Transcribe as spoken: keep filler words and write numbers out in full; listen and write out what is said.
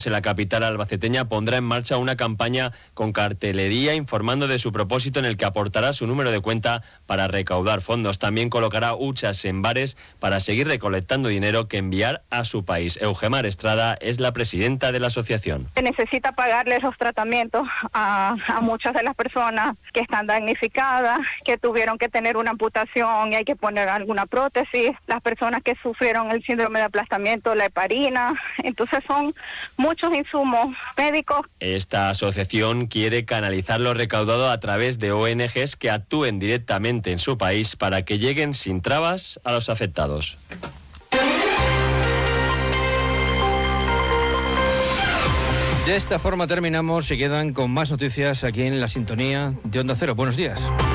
En la capital albaceteña pondrá en marcha una campaña con cartelería informando de su propósito, en el que aportará su número de cuenta para recaudar fondos. También colocará huchas en bares para seguir recolectando dinero que enviar a su país. Eugemar Estrada es la presidenta de la asociación. Se necesita pagarles los tratamientos a, a muchas de las personas que están damnificadas, que tuvieron que tener una amputación y hay que poner alguna prótesis, las personas que sufrieron el síndrome de aplastamiento, la heparina. Entonces son muchos insumos médicos. Esta asociación quiere canalizar lo recaudado a través de O N Ges que actúen directamente en su país para que lleguen sin trabas a los afectados. De esta forma terminamos. Se quedan con más noticias aquí en la sintonía de Onda Cero. Buenos días.